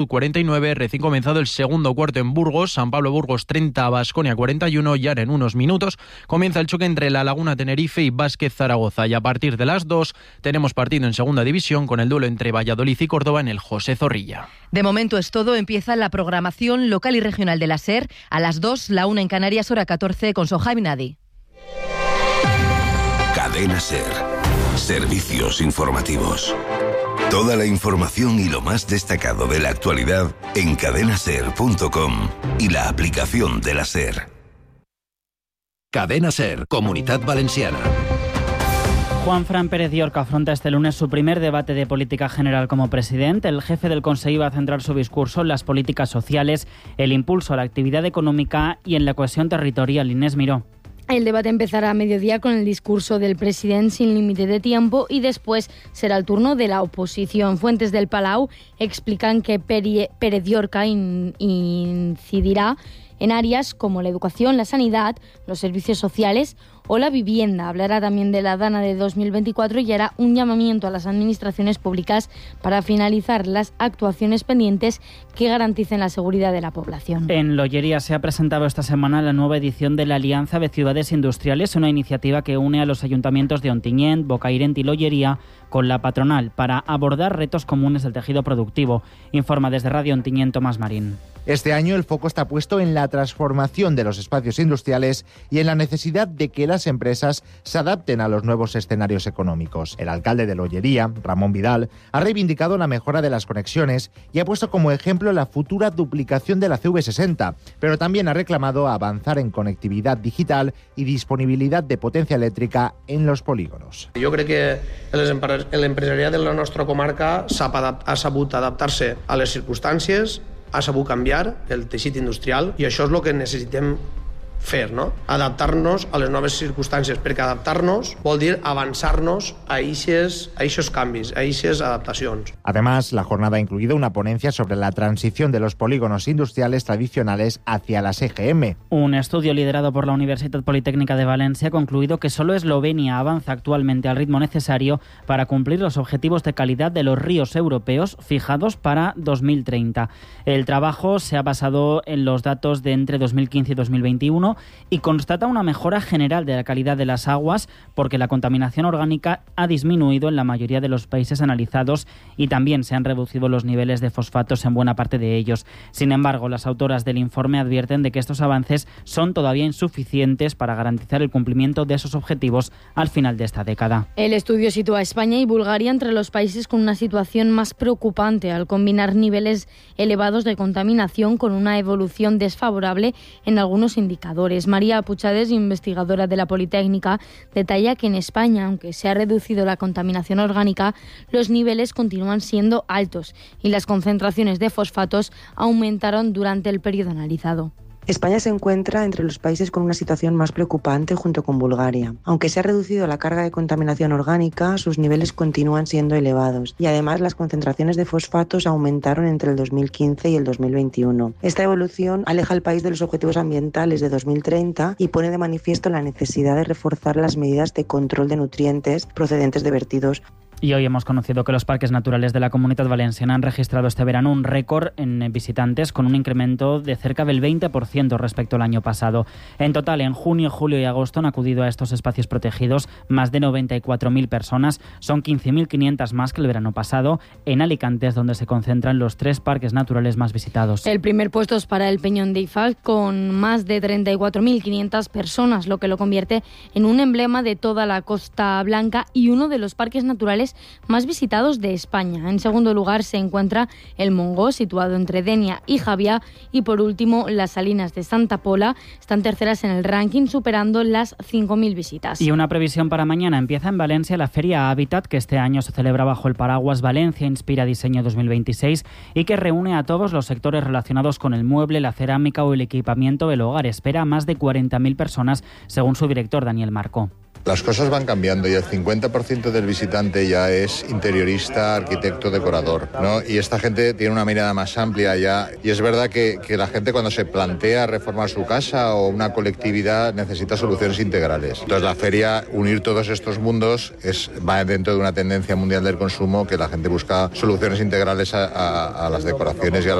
49, recién comenzado el segundo cuarto en Burgos, San Pablo Burgos 30, Baskonia 41, y ahora en unos minutos comienza el choque entre La Laguna Tenerife y Vázquez Zaragoza, y a partir de las 2 tenemos partido en segunda división con el duelo entre Valladolid y Córdoba en el José Zorrilla. De momento es todo, empieza la programación local y regional de la SER a las 2, la 1 en Canarias, hora 14 con Sohaib Nadi. Cadena SER, servicios informativos. Toda la información y lo más destacado de la actualidad en cadenaser.com y la aplicación de la SER. Cadena SER, Comunitat Valenciana. Juanfran Pérez Llorca afronta este lunes su primer debate de política general como presidente. El jefe del Consejo va a centrar su discurso en las políticas sociales, el impulso a la actividad económica y en la cohesión territorial. Inés Miró. El debate empezará a mediodía con el discurso del presidente sin límite de tiempo y después será el turno de la oposición. Fuentes del Palau explican que Pérez Llorca incidirá en áreas como la educación, la sanidad, los servicios sociales o la vivienda. Hablará también de la Dana de 2024 y hará un llamamiento a las administraciones públicas para finalizar las actuaciones pendientes que garanticen la seguridad de la población. En Lollería se ha presentado esta semana la nueva edición de la Alianza de Ciudades Industriales, una iniciativa que une a los ayuntamientos de Ontinyent, Bocairent y Lollería con la patronal para abordar retos comunes del tejido productivo. Informa desde Radio Ontinyent Tomás Marín. Este año el foco está puesto en la transformación de los espacios industriales y en la necesidad de que las empresas se adapten a los nuevos escenarios económicos. El alcalde de Lollería, Ramón Vidal, ha reivindicado la mejora de las conexiones y ha puesto como ejemplo la futura duplicación de la CV60, pero también ha reclamado avanzar en conectividad digital y disponibilidad de potencia eléctrica en los polígonos. Jo crec que l'empresariat de la nostra comarca ha sabut adaptar-se a les circumstàncies, ha sabut canviar el teixit industrial i això és el que necessitem fer, ¿no? Adaptar-nos a les noves circumstàncies, perquè adaptar-nos vol dir avançar-nos a eixos canvis, a eixes adaptacions. Además, la jornada ha incluido una ponencia sobre la transición de los polígonos industriales tradicionales hacia las EGM. Un estudio liderado por la Universitat Politécnica de Valencia ha concluido que solo Eslovenia avanza actualmente al ritmo necesario para cumplir los objetivos de calidad de los ríos europeos fijados para 2030. El trabajo se ha basado en los datos de entre 2015 y 2021 y constata una mejora general de la calidad de las aguas porque la contaminación orgánica ha disminuido en la mayoría de los países analizados y también se han reducido los niveles de fosfatos en buena parte de ellos. Sin embargo, las autoras del informe advierten de que estos avances son todavía insuficientes para garantizar el cumplimiento de esos objetivos al final de esta década. El estudio sitúa a España y Bulgaria entre los países con una situación más preocupante al combinar niveles elevados de contaminación con una evolución desfavorable en algunos indicadores. María Puchades, investigadora de la Politécnica, detalla que en España, aunque se ha reducido la contaminación orgánica, los niveles continúan siendo altos y las concentraciones de fosfatos aumentaron durante el periodo analizado. España se encuentra entre los países con una situación más preocupante junto con Bulgaria. Aunque se ha reducido la carga de contaminación orgánica, sus niveles continúan siendo elevados y además las concentraciones de fosfatos aumentaron entre el 2015 y el 2021. Esta evolución aleja al país de los objetivos ambientales de 2030 y pone de manifiesto la necesidad de reforzar las medidas de control de nutrientes procedentes de vertidos. Y hoy hemos conocido que los parques naturales de la Comunitat Valenciana han registrado este verano un récord en visitantes con un incremento de cerca del 20% respecto al año pasado. En total, en junio, julio y agosto han acudido a estos espacios protegidos más de 94.000 personas. Son 15.500 más que el verano pasado. En Alicante es donde se concentran los 3 parques naturales más visitados. El primer puesto es para el Peñón de Ifal con más de 34.500 personas, lo que lo convierte en un emblema de toda la Costa Blanca y uno de los parques naturales más visitados de España. En segundo lugar se encuentra el Montgó, situado entre Denia y Javia, y por último las Salinas de Santa Pola están terceras en el ranking, superando las 5.000 visitas. Y una previsión para mañana: empieza en Valencia la Feria Hábitat, que este año se celebra bajo el paraguas Valencia Inspira Diseño 2026 y que reúne a todos los sectores relacionados con el mueble, la cerámica o el equipamiento del hogar. Espera a más de 40.000 personas, según su director Daniel Marco. Las cosas van cambiando y el 50% del visitante ya es interiorista, arquitecto, decorador, ¿no? Y esta gente tiene una mirada más amplia ya. Y es verdad que la gente cuando se plantea reformar su casa o una colectividad necesita soluciones integrales. Entonces la feria, unir todos estos mundos, va dentro de una tendencia mundial del consumo que la gente busca soluciones integrales a las decoraciones y a